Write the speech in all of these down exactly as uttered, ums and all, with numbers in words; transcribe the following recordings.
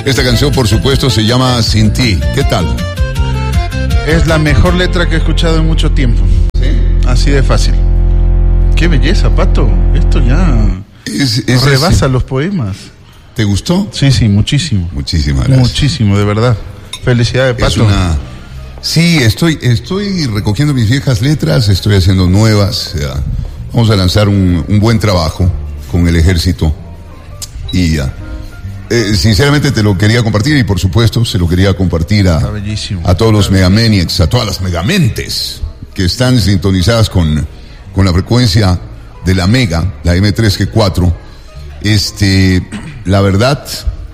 Esta canción, por supuesto, se llama Sin Ti. ¿Qué tal? Es la mejor letra que he escuchado en mucho tiempo. ¿Sí? Así de fácil. Qué belleza, Pato. Esto ya es, es rebasa ese. los poemas. ¿Te gustó? Sí, sí, muchísimo. Muchísimas gracias. Muchísimo, de verdad. Felicidades, Pato. Es una... Sí, estoy, estoy recogiendo mis viejas letras, estoy haciendo nuevas. O sea, vamos a lanzar un, un buen trabajo con el ejército. Y uh, eh, sinceramente te lo quería compartir y por supuesto se lo quería compartir a, a todos los megamaniacs, a todas las megamentes que están sintonizadas con, con la frecuencia de la Mega, la eme tres ge cuatro. Este, la verdad,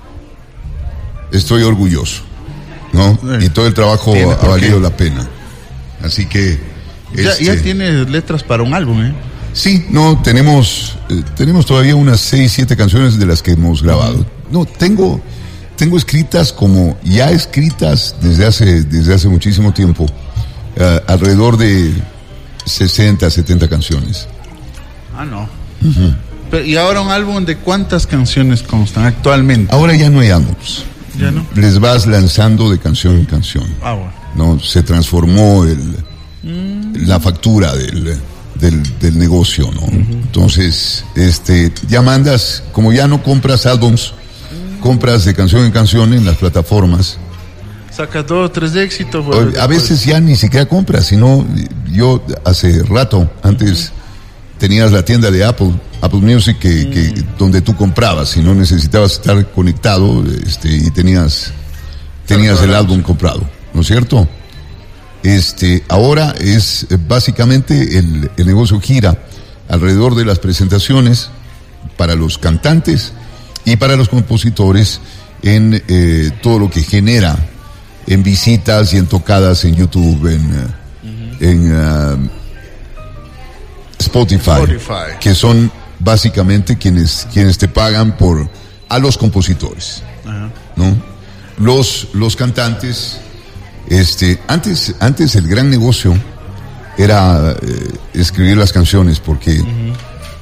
estoy orgulloso, ¿no? Y todo el trabajo ha valido la pena. Así que... Ya, este, ya tienes letras para un álbum, ¿eh? Sí, no, tenemos eh, tenemos todavía unas seis, siete canciones de las que hemos grabado. No, tengo tengo escritas como ya escritas desde hace desde hace muchísimo tiempo, uh, alrededor de sesenta, setenta canciones. Ah, no. Uh-huh. Pero, ¿y ahora un álbum de cuántas canciones constan actualmente? Ahora ya no hay álbumes. Ya no. Les vas lanzando de canción en canción. Ah, bueno. No, se transformó el mm. la factura del Del, del negocio, ¿no? Uh-huh. Entonces, este, ya mandas, como ya no compras álbums, uh-huh. compras de canción en canción en las plataformas. Sacas dos o tres de éxito. Pues, a veces ya ni siquiera compras, sino yo hace rato, antes uh-huh. tenías la tienda de Apple, Apple Music, que, uh-huh. que donde tú comprabas, y no necesitabas estar conectado, este, y tenías, tenías el álbum comprado, ¿no es cierto? Este, ahora es eh, básicamente el, el negocio gira alrededor de las presentaciones para los cantantes y para los compositores en eh, todo lo que genera en visitas y en tocadas en YouTube, en, uh-huh. en uh, Spotify, Spotify, que son básicamente quienes, quienes te pagan por a los compositores, uh-huh. ¿no? Los, los cantantes. Este, antes, antes el gran negocio era eh, escribir las canciones, porque uh-huh.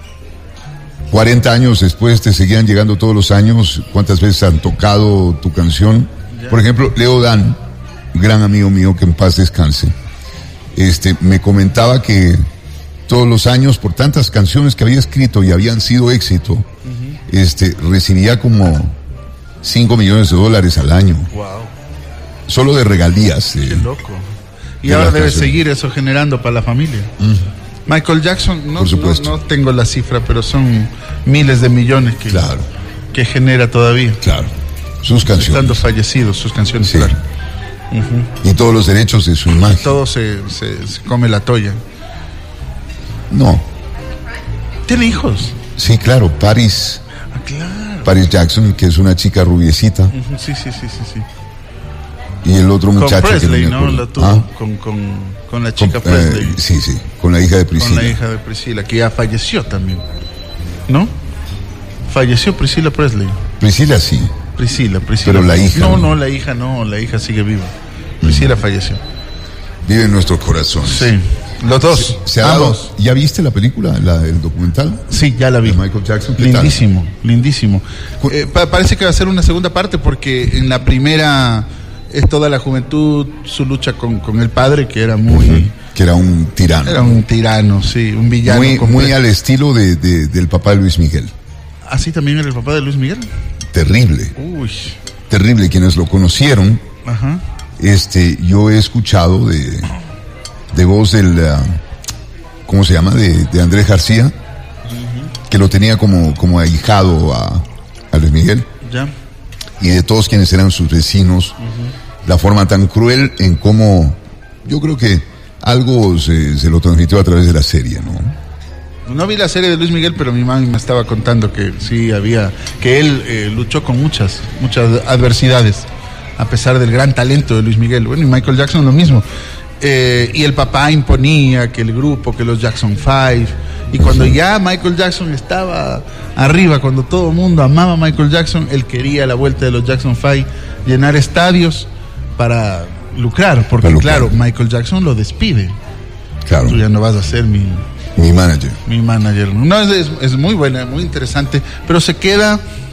cuarenta años después te seguían llegando todos los años cuántas veces han tocado tu canción. Yeah. Por ejemplo, Leo Dan, gran amigo mío, que en paz descanse, este, me comentaba que todos los años, por tantas canciones que había escrito y habían sido éxito, uh-huh. este, recibía como cinco millones de dólares al año. Wow. Solo de regalías. Eh, Qué loco. Y ahora debe seguir eso generando para la familia. Mm. Michael Jackson, no, no, no tengo la cifra, pero son miles de millones que, claro. que genera todavía. Claro. Sus canciones. Estando fallecidos, sus canciones. Sí. Claro. Uh-huh. Y todos los derechos de su imagen. Todo se, se, se come la toalla. No. ¿Tiene hijos? Sí, claro. Paris. Ah, claro. Paris Jackson, que es una chica rubiecita. Uh-huh. Sí, sí, sí, sí, sí. Y el otro muchacho con Presley, que no, ¿no? La tuvo ¿Ah? con, con, con la chica con, Presley. Eh, sí, sí, con la hija de Priscila. Con la hija de Priscila, que ya falleció también, ¿no? Falleció Priscila Presley. Priscila sí. Priscila, Priscila. Pero la hija. No, no, no, la hija no, la hija sigue viva. Priscila mm. falleció. Vive en nuestros corazones. Sí, los dos. Se, se ha dado, ¿ya viste la película, la, el documental? Sí, ya la vi. De Michael Jackson. ¿Qué lindísimo, tal? lindísimo. Eh, pa- parece que va a ser una segunda parte porque en la primera es toda la juventud, su lucha con, con el padre, que era muy... Uh-huh. Que era un tirano. Era un tirano, sí, un villano. Muy, muy al estilo de, de, del papá de Luis Miguel. ¿Así también era el papá de Luis Miguel? Terrible. Uy. Terrible. Quienes lo conocieron, ajá. este, yo he escuchado de, de voz del, uh, ¿cómo se llama? De, de Andrés García, uh-huh. que lo tenía como, como ahijado a, a Luis Miguel. Ya. Y de todos quienes eran sus vecinos, uh-huh. la forma tan cruel en cómo, yo creo que algo se, se lo transmitió a través de la serie, ¿no? No vi la serie de Luis Miguel, pero mi mamá me estaba contando que sí había, que él eh, luchó con muchas, muchas adversidades, a pesar del gran talento de Luis Miguel. Bueno, y Michael Jackson lo mismo. Eh, y el papá imponía que el grupo, que los Jackson Five, y cuando ya Michael Jackson estaba arriba, cuando todo el mundo amaba a Michael Jackson, él quería la vuelta de los Jackson Five, llenar estadios para lucrar, porque para lucrar. Claro, Michael Jackson lo despide. Claro. Tú ya no vas a ser mi... Mi manager. Mi manager. No, es, es muy buena, muy interesante, pero se queda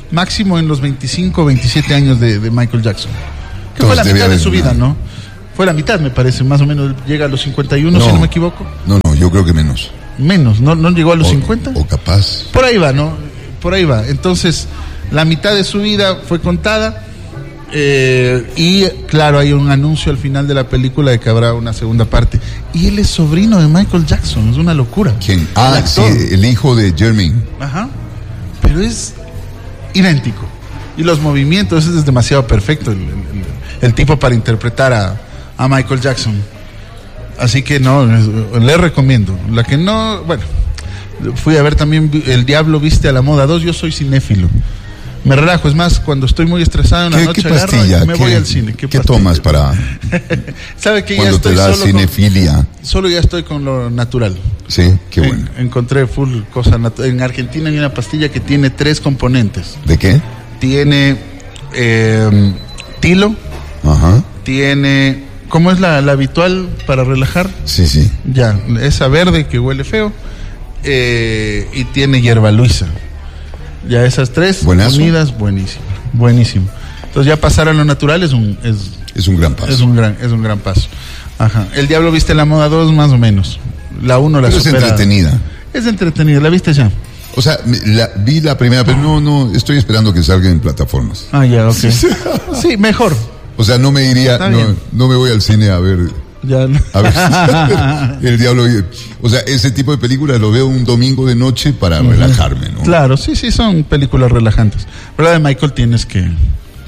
máximo en los veinticinco, veintisiete años de, de Michael Jackson. Que Entonces, fue la mitad de haber su vida, una... ¿no? Fue la mitad, me parece, más o menos. Llega a los cincuenta y uno, no, si no me equivoco. No, no, yo creo que menos. Menos, ¿no, no llegó a los o, cincuenta? O capaz. Por ahí va, ¿no? Por ahí va. Entonces, la mitad de su vida fue contada. Eh, y claro, hay un anuncio al final de la película de que habrá una segunda parte. Y él es sobrino de Michael Jackson, es una locura. ¿Quién? Ah, el sí, el hijo de Jermaine. Ajá. Pero es idéntico. Y los movimientos, es demasiado perfecto el, el, el tipo para interpretar a, a Michael Jackson. Así que no, le recomiendo. La que no, bueno, fui a ver también El Diablo Viste a la Moda dos. Yo soy cinéfilo. Me relajo, es más, cuando estoy muy estresado en la ¿Qué, noche qué pastilla? agarro y me ¿Qué, voy al cine. ¿Qué, ¿qué tomas para ¿Sabe que cuando ya estoy te da solo cinefilia? Con, solo ya estoy con lo natural. Sí, qué bueno. En, encontré full cosa natural. En Argentina hay una pastilla que tiene tres componentes. ¿De qué? Tiene eh, tilo. Ajá. Tiene, ¿cómo es la, la habitual para relajar? Sí, sí. Ya, esa verde que huele feo. Eh, y tiene hierba luisa. Ya esas tres Buenazo. unidas, buenísimo, buenísimo. Entonces ya pasar a lo natural es un es, es un gran paso. Es un gran, es un gran paso. Ajá. El Diablo Viste la Moda dos, más o menos. La uno la Pero supera. es entretenida. Es entretenida, ¿la viste ya? O sea, la, vi la primera, pero no, no, estoy esperando que salga en plataformas. Ah, ya, ok. Sí, mejor. O sea, no me iría, no, no me voy al cine a ver... Ya no. A ver, el diablo. O sea, ese tipo de películas lo veo un domingo de noche para uh-huh. relajarme, ¿no? Claro, sí, sí, son películas relajantes. Pero la de Michael tienes que